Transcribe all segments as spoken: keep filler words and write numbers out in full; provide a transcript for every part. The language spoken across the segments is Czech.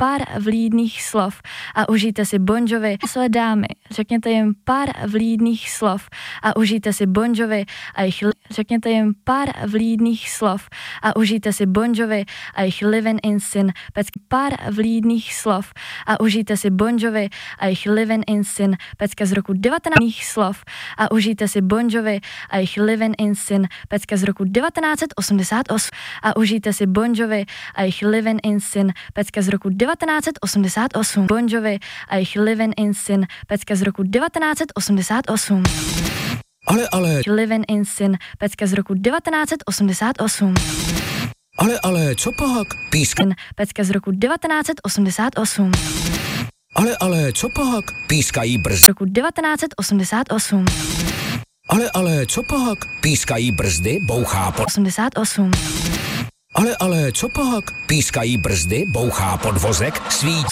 pár vlídných slov a užijte si Bon Jovi. Své dámy, řekněte jim pár vlídných slov a užijte si Bon Jovi a jich řekněte jim pár vlídných slov a užijte si Bon Jovi a jich Living in Sin. Pecky pár vlídných slov a užijte si Bon Jovi a jich Living in Sin. Pecka z roku devatenáct slov a užijte si Bon Jovi a jich Living in Sin. Pecka z roku devatenáct set osmdesát osm a užijte si Bon Jovi a jich Living in Sin. Pecka z roku devatenáct set osmdesát osm. Bon Jovi a jich Living in Sin. Pecka z roku devatenáct set osmdesát osm. Ale, ale... Living in Sin. Pecka z roku devatenáct set osmdesát osm. Ale, ale, co pak? Píska. Pecka z roku devatenáct set osmdesát osm. Ale, ale, co pak? Pískají brzdy. Roku devatenáct set osmdesát osm. Ale, ale, co pak? Pískají brzdy, bouchá pod... osmdesát osm. Ale, ale, co pak? Pískají brzdy, bouchá podvozek, svítí.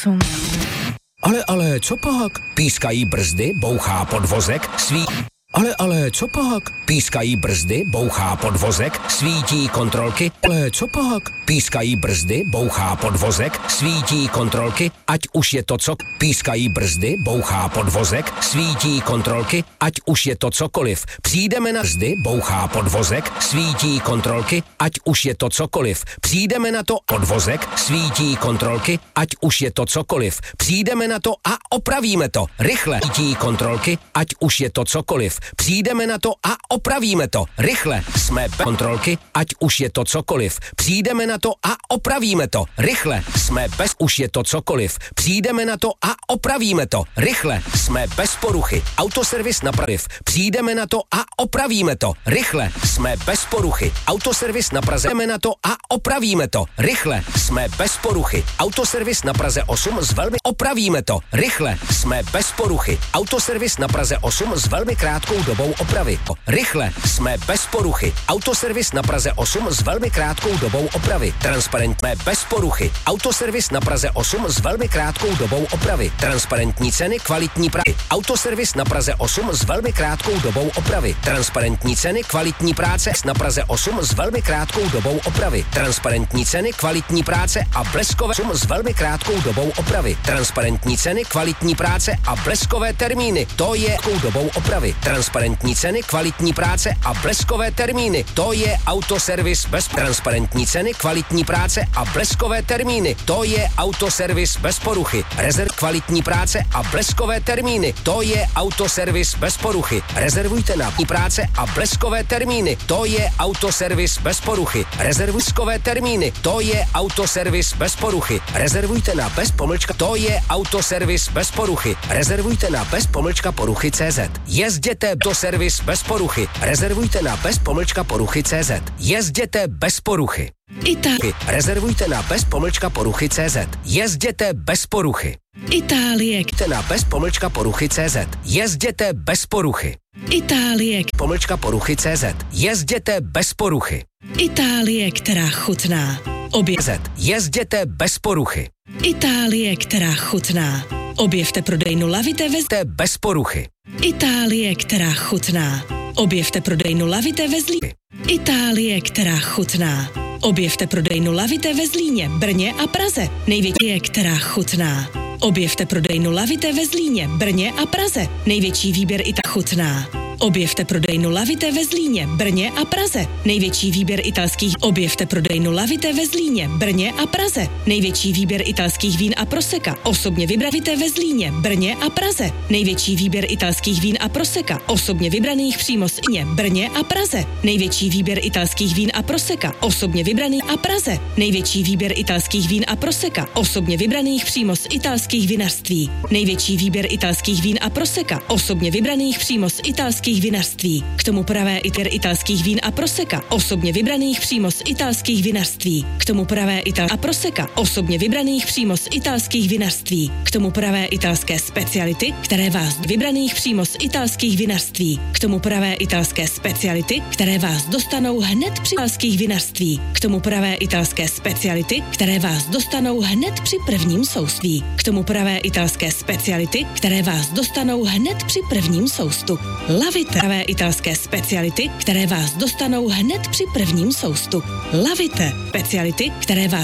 Ale, ale, co pak? Pískají brzdy, bouchá podvozek, svítí. Ale, ale, co pak? Pískají brzdy, bouchá podvozek, svítí kontrolky. Ale, co pak? Pískají brzdy, bouchá podvozek, svítí kontrolky, ať už je to co. Pískají brzdy, bouchá podvozek, svítí kontrolky, ať už je to cokoliv. Přijdeme na brzdy, bouchá podvozek, svítí kontrolky, ať už je to cokoliv. Přijdeme na to podvozek, svítí kontrolky, ať už je to cokoliv. Přijdeme na to a opravíme to. Rychle svítí kontrolky, ať už je to cokoliv. Přijdeme na to a opravíme to. Rychle jsme bez kontrolky, ať už je to cokoliv. Přijdeme na to a opravíme to. Rychle jsme bez už je to cokoliv. Přijdeme na to a opravíme to. Rychle jsme bez poruchy. Autoservis na Praze. Přijdeme na to a opravíme to. Rychle jsme bez poruchy. Autoservis na Praze. Přijdeme na to a opravíme to. Rychle jsme bez poruchy. Autoservis na Praze osm z velmi opravíme to. Rychle jsme bez poruchy. Autoservis na Praze osm z velmi krátkou dobou opravy. Rychle jsme bez poruchy. Autoservis na Praze osm s velmi krátkou dobou opravy. Transparentné bez poruchy. Autoservis na Praze osm s velmi krátkou dobou opravy. Transparentní ceny, kvalitní práce. Autoservis na Praze osm s velmi krátkou dobou opravy. Transparentní ceny, kvalitní práce na Praze osm s velmi krátkou dobou opravy. Transparentní ceny, kvalitní práce a bleskové osm s velmi krátkou dobou opravy. Transparentní ceny, kvalitní práce a bleskové termíny. To je dobou opravy. Transparentní ceny, kvalitní práce a bleskové termíny. To je autoservis bez transparentní ceny, kvalitní práce a bleskové termíny. To je autoservis bez poruchy. Rezerv kvalitní práce a bleskové termíny. To je autoservis bez poruchy. Rezervujte na práce a bleskové termíny. To je autoservis bez poruchy. Rezervujskové termíny. To je autoservis bez poruchy. Rezervujte na bez pomlčka. To je autoservis bez poruchy. Rezervujte na bez pomlčka poruchy C Z. Jezděte do servis bez poruchy. Rezervujte na bez pomlčka poruchy C Z. Jezděte bez poruchy. Itálie. Rezervujte na bez pomlčka poruchy C Z. Jezděte bez poruchy. Itálie. Na bez pomlčka poruchy C Z. Jezděte bez poruchy. Itálie. Pomlčka poruchy C Z. Jezděte bez poruchy. Itálie, která chutná. Obě Z. Jezděte bez poruchy. Itálie, která chutná. Objevte prodejnu Lavite Vezlíně bez poruchy. Itálie, která chutná. Objevte prodejnu Lavite Vezlíně. Itálie, která chutná. Objevte prodejnu Lavite ve Zlíně, Brně a Praze. Největší, která chutná. Objevte prodejnu Lavite ve Zlíně, Brně a Praze. Největší výběr i tak chutná. Objevte prodejnu Lavite ve Zlíně, Brně a Praze. Největší výběr italských. Objevte prodejnu Lavite ve Zlíně, Brně a Praze. Největší výběr italských vín a proseka. Osobně vybravite ve Zlíně, Brně a Praze. Největší výběr italských vín a proseka. Osobně vybraných přímo z Ině, Brně a Praze. Největší výběr italských vín a proseka. Osobně vybraný a Praze. Největší výběr italských vín a proseka. Osobně vybraných přímo z italských vinařství. Největší výběr italských vín a proseka. Osobně vybraných přímo z italských vinařství. K tomu pravé iter italských vín a proseka, osobně vybraných přímo z italských vinařství. K tomu pravé ital a proseka, osobně vybraných přímo z italských vinařství. K tomu pravé italské speciality, které vás vybraných přímo z italských vinařství. K tomu pravé italské speciality, které vás dostanou hned při italských vinařství. K tomu pravé italské speciality, které vás dostanou hned při prvním souství. K tomu pravé italské speciality, které vás dostanou hned při prvním soustu. Lavite pravé italské speciality, které vás dostanou hned při prvním soustu. Lavite speciality, které vás